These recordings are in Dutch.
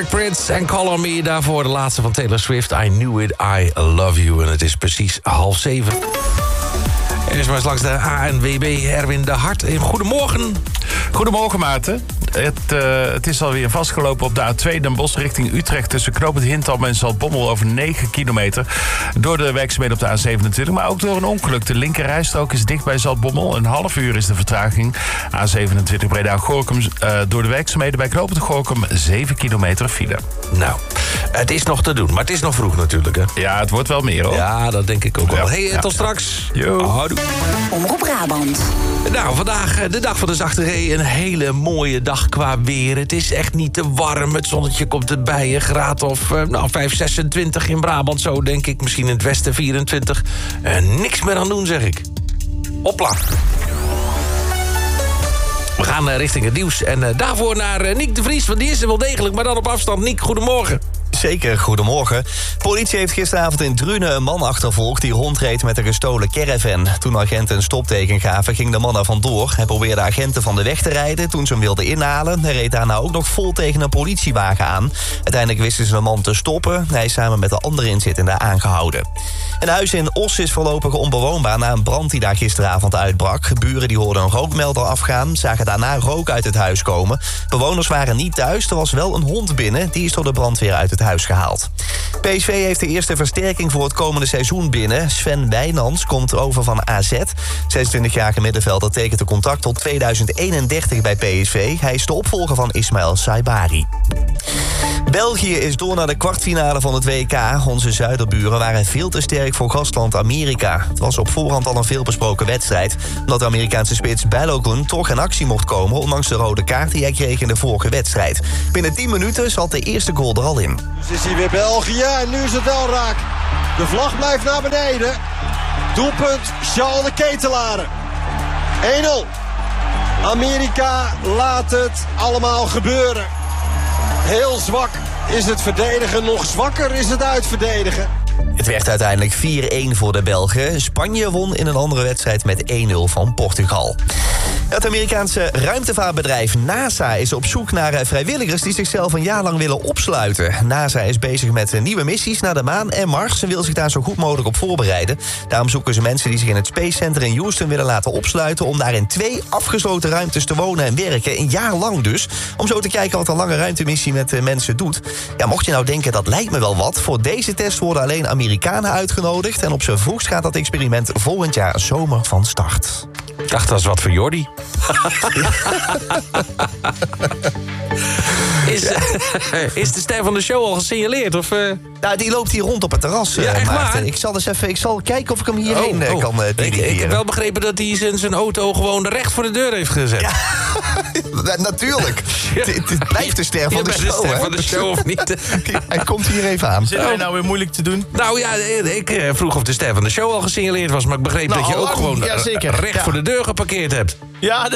Derek Prince en Call On Me. Daarvoor de laatste van Taylor Swift. I Knew It, I Love You. En het is precies 6:30. Eerst maar eens langs de ANWB, Erwin de Hart. Goedemorgen. Goedemorgen, Maarten. Het is alweer vastgelopen op de A2 Den Bosch richting Utrecht... tussen Knoopend Hintham en Zaltbommel over 9 kilometer... door de werkzaamheden op de A27, maar ook door een ongeluk. De linkerrijstrook is dicht bij Zaltbommel. Een half uur is de vertraging. A27 Breda-Gorinchem door de werkzaamheden bij Knoopend Gorinchem 7 kilometer file. Nou, het is nog te doen, maar het is nog vroeg natuurlijk, hè? Ja, het wordt wel meer, hoor. Ja, dat denk ik ook wel. Ja, tot straks. Jo. Houdoe. Omroep Brabant. Nou, vandaag de dag van de zachte ree. Een hele mooie dag qua weer. Het is echt niet te warm. Het zonnetje komt erbij. Een graad of 5, 26 in Brabant. Zo denk ik. Misschien in het westen 24. Niks meer aan doen, zeg ik. Hopla. We gaan richting het nieuws. En daarvoor naar Niek de Vries. Want die is er wel degelijk, maar dan op afstand. Niek, goedemorgen. Zeker, goedemorgen. Politie heeft gisteravond in Drunen een man achtervolgd... die rondreed met een gestolen caravan. Toen agenten een stopteken gaven, ging de man er vandoor. Hij probeerde agenten van de weg te rijden toen ze hem wilden inhalen. Hij reed daarna ook nog vol tegen een politiewagen aan. Uiteindelijk wisten ze de man te stoppen. Hij is samen met de andere inzittenden aangehouden. Een huis in Os is voorlopig onbewoonbaar... na een brand die daar gisteravond uitbrak. Buren die hoorden een rookmelder afgaan... zagen daarna rook uit het huis komen. Bewoners waren niet thuis, er was wel een hond binnen... die is door de brandweer uit het huis gehaald. PSV heeft de eerste versterking voor het komende seizoen binnen. Sven Wijnands komt over van AZ. 26-jarige middenvelder tekent een contract tot 2031 bij PSV. Hij is de opvolger van Ismaël Saibari. België is door naar de kwartfinale van het WK. Onze zuiderburen waren veel te sterk voor gastland Amerika. Het was op voorhand al een veelbesproken wedstrijd... omdat de Amerikaanse spits Balogun toch in actie mocht komen... ondanks de rode kaart die hij kreeg in de vorige wedstrijd. Binnen 10 minuten zat de eerste goal er al in. Dus is hier weer België en nu is het wel raak. De vlag blijft naar beneden. Doelpunt Charles de Ketelaere. 1-0. Amerika laat het allemaal gebeuren. Heel zwak is het verdedigen, nog zwakker is het uitverdedigen. Het werd uiteindelijk 4-1 voor de Belgen. Spanje won in een andere wedstrijd met 1-0 van Portugal. Het Amerikaanse ruimtevaartbedrijf NASA is op zoek naar vrijwilligers... die zichzelf een jaar lang willen opsluiten. NASA is bezig met nieuwe missies naar de maan en Mars... en wil zich daar zo goed mogelijk op voorbereiden. Daarom zoeken ze mensen die zich in het Space Center in Houston willen laten opsluiten... om daar in 2 afgesloten ruimtes te wonen en werken, een jaar lang dus. Om zo te kijken wat een lange ruimtemissie met mensen doet. Ja, mocht je nou denken, dat lijkt me wel wat... voor deze test worden alleen Amerikanen uitgenodigd... en op z'n vroegst gaat dat experiment volgend jaar zomer van start. Ik dacht, dat is wat voor Jordi. Is de ster van de show al gesignaleerd? Of, Nou, die loopt hier rond op het terras, Ja, echt Maarten. waar? Ik zal kijken of ik hem hierheen kan dirigeren. Ik heb wel begrepen dat hij zijn auto gewoon recht voor de deur heeft gezet. Ja, natuurlijk. Het blijft de ster van de show, de ster hè? van de show, of niet? Hij komt hier even aan. Zit hij nou weer moeilijk te doen? Nou ja, ik vroeg of de ster van de show al gesignaleerd was... maar ik begreep dat je ook gewoon recht voor de deur geparkeerd hebt. Ja,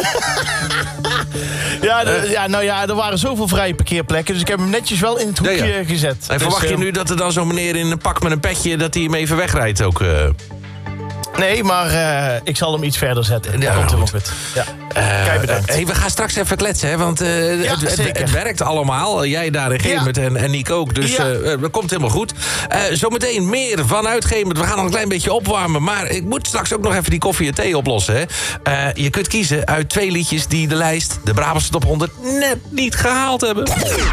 er waren zoveel vrije parkeerplekken... dus ik heb hem netjes wel in het hoekje gezet. En verwacht je nu dat er dan zo'n meneer in een pak met een petje... dat hij hem even wegrijdt ook? Nee, maar ik zal hem iets verder zetten. Dat komt helemaal goed. Ja. Kijk, bedankt. We gaan straks even kletsen, hè, want het werkt allemaal. Jij daar in Gemert en Niek ook, dus dat komt helemaal goed. Zometeen meer vanuit Gemert. We gaan nog een klein beetje opwarmen, maar ik moet straks ook nog even die koffie en thee oplossen. Hè. Je kunt kiezen uit 2 liedjes die de lijst, de Brabantse Top 100, net niet gehaald hebben.